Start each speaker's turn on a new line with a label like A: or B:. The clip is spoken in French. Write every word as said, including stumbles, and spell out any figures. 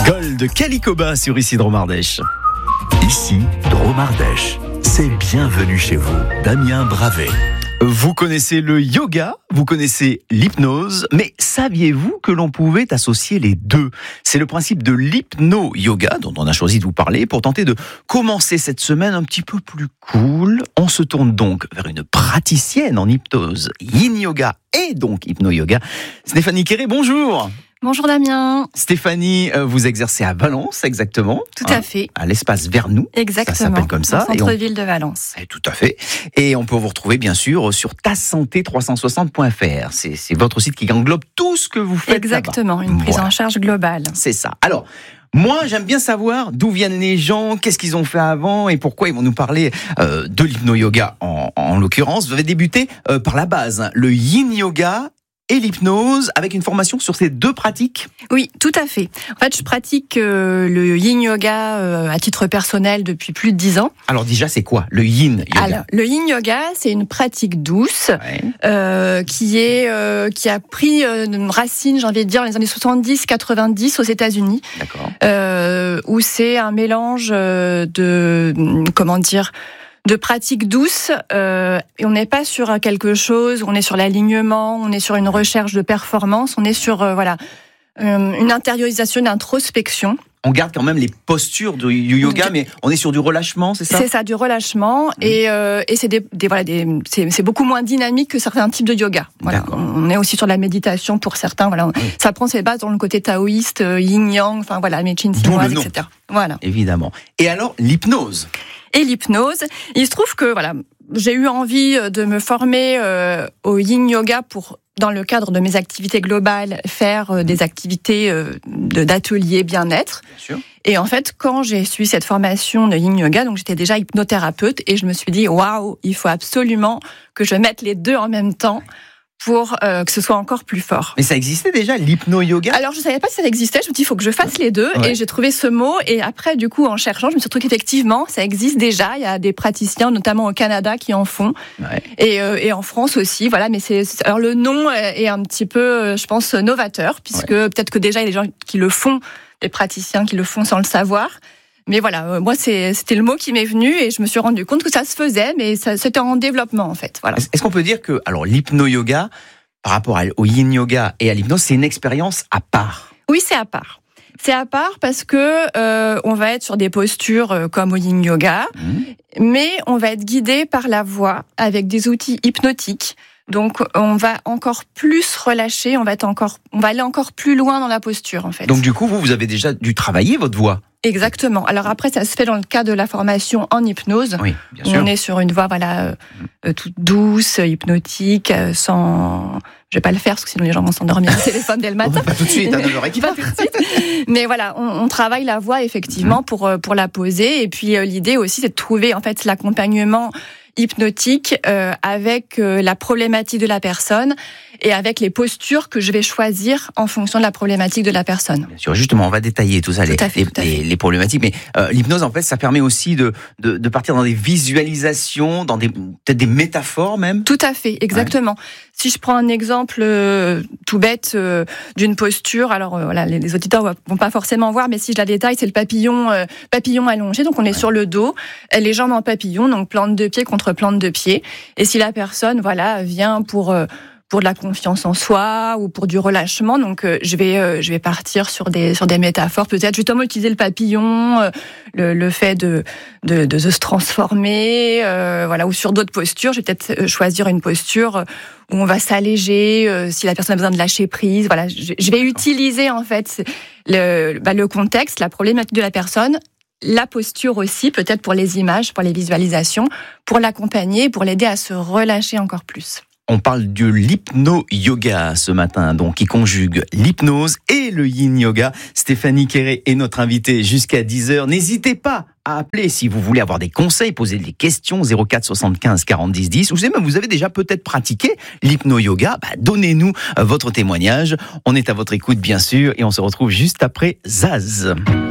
A: Gold Kalikoba sur ici Dromardèche.
B: Ici Dromardèche, c'est bienvenue chez vous, Damien Bravet.
A: Vous connaissez le yoga, vous connaissez l'hypnose, mais saviez-vous que l'on pouvait associer les deux ? C'est le principe de l'hypno-yoga dont on a choisi de vous parler pour tenter de commencer cette semaine un petit peu plus cool. On se tourne donc vers une praticienne en hypnose, yin yoga et donc hypno-yoga. Stéphanie Quéré, bonjour.
C: Bonjour Damien.
A: Stéphanie, vous exercez à Valence, exactement.
C: Tout à fait.
A: À l'espace Vernou.
C: Exactement.
A: Ça s'appelle comme ça.
C: Au centre-ville on... de Valence.
A: Et tout à fait. Et on peut vous retrouver, bien sûr, sur ta santé trois cent soixante point f r. C'est, c'est votre site qui englobe tout ce que vous faites.
C: Exactement.
A: Là-bas.
C: Une prise
A: voilà.
C: en charge globale.
A: C'est ça. Alors, moi, j'aime bien savoir d'où viennent les gens, qu'est-ce qu'ils ont fait avant et pourquoi ils vont nous parler euh, de l'hypno-yoga en, en l'occurrence. Vous avez débuté euh, par la base, hein, le yin yoga et l'hypnose, avec une formation sur ces deux pratiques ?
C: Oui, tout à fait. En fait, je pratique euh, le yin yoga euh, à titre personnel depuis plus de dix ans.
A: Alors déjà, c'est quoi le yin yoga ?
C: Alors, le yin yoga, c'est une pratique douce ouais. euh, qui est euh, qui a pris euh, une racine, j'ai envie de dire, dans les années soixante-dix quatre-vingt-dix aux États-Unis.
A: D'accord.
C: Euh, où c'est un mélange euh, de comment dire de pratiques douces, euh, et on n'est pas sur quelque chose, on est sur l'alignement, on est sur une recherche de performance, on est sur euh, voilà euh, une intériorisation, une introspection.
A: On garde quand même les postures du yoga, mais on est sur du relâchement, c'est ça ?
C: C'est ça, du relâchement, mmh. et, euh, et c'est, des, des, voilà, des, c'est, c'est beaucoup moins dynamique que certains types de yoga. Voilà. On est aussi sur la méditation pour certains. Voilà. Mmh. Ça prend ses bases dans le côté taoïste, yin-yang, enfin voilà, médecine chinoise, et cetera. Voilà.
A: Évidemment. Et alors, l'hypnose ?
C: Et l'hypnose, il se trouve que voilà, j'ai eu envie de me former euh, au yin yoga pour, dans le cadre de mes activités globales, faire euh, des activités euh, de, d'atelier bien-être.
A: Bien sûr.
C: Et en fait, quand j'ai suivi cette formation de yin yoga, donc j'étais déjà hypnothérapeute et je me suis dit waouh, il faut absolument que je mette les deux en même temps pour euh, que ce soit encore plus fort.
A: Mais ça existait déjà, l'hypno-yoga ?
C: Alors, je ne savais pas si ça existait. Je me suis dit, il faut que je fasse les deux. Ouais. Et j'ai trouvé ce mot. Et après, du coup, en cherchant, je me suis retrouvée qu'effectivement, ça existe déjà. Il y a des praticiens, notamment au Canada, qui en font. Ouais. Et, euh, et en France aussi. Voilà. Mais c'est, c'est, alors, le nom est un petit peu, je pense, novateur, puisque ouais. peut-être que déjà, il y a des gens qui le font, des praticiens qui le font sans le savoir. Mais voilà, euh, moi, c'est, c'était le mot qui m'est venu et je me suis rendu compte que ça se faisait, mais ça, c'était en développement, en fait. Voilà.
A: Est-ce qu'on peut dire que, alors, l'hypno-yoga, par rapport au yin yoga et à l'hypnose, c'est une expérience à part ?
C: Oui, c'est à part. C'est à part parce que euh, on va être sur des postures euh, comme au yin yoga, mmh. mais on va être guidé par la voix avec des outils hypnotiques. Donc, on va encore plus relâcher, on va être encore, on va aller encore plus loin dans la posture, en fait.
A: Donc, du coup, vous, vous avez déjà dû travailler votre voix ?
C: Exactement. Alors après, ça se fait dans le cadre de la formation en hypnose.
A: Oui, bien sûr.
C: On est sur une voix, voilà, euh, toute douce, hypnotique, euh, sans. Je vais pas le faire parce que sinon les gens vont s'endormir au téléphone dès le matin.
A: Pas tout de suite, à neuf heures quinze.
C: Pas tout de suite. Mais voilà, on, on travaille la voix effectivement mmh. pour pour la poser. Et puis euh, l'idée aussi, c'est de trouver en fait l'accompagnement hypnotique euh, avec euh, la problématique de la personne et avec les postures que je vais choisir en fonction de la problématique de la personne.
A: Bien sûr, justement, on va détailler tout ça, tout les, fait, les, tout les, les problématiques. Mais euh, l'hypnose, en fait, ça permet aussi de, de, de partir dans des visualisations, dans des peut-être des métaphores même.
C: Tout à fait, exactement. Ouais. Si je prends un exemple euh, tout bête euh, d'une posture, alors euh, voilà, les, les auditeurs vont pas forcément voir, mais si je la détaille, c'est le papillon, euh, papillon allongé. Donc on est ouais. sur le dos, les jambes en papillon, donc plante de pied contre plante de pied. Et si la personne, voilà, vient pour euh, pour de la confiance en soi ou pour du relâchement, donc euh, je vais euh, je vais partir sur des sur des métaphores, peut-être justement utiliser le papillon, euh, le, le fait de, de de se transformer, euh, voilà, ou sur d'autres postures, je vais peut-être choisir une posture où on va s'alléger, euh, si la personne a besoin de lâcher prise, voilà, je, je vais utiliser en fait le bah, le contexte, la problématique de la personne, la posture aussi, peut-être pour les images, pour les visualisations, pour l'accompagner, pour l'aider à se relâcher encore plus.
A: On parle de l'hypno-yoga ce matin, donc qui conjugue l'hypnose et le yin yoga. Stéphanie Quéré est notre invitée jusqu'à dix heures. N'hésitez pas à appeler si vous voulez avoir des conseils, poser des questions, zéro quatre soixante-quinze quarante dix dix. Ou même vous avez déjà peut-être pratiqué l'hypno-yoga, bah, donnez-nous votre témoignage. On est à votre écoute bien sûr et on se retrouve juste après Zaz.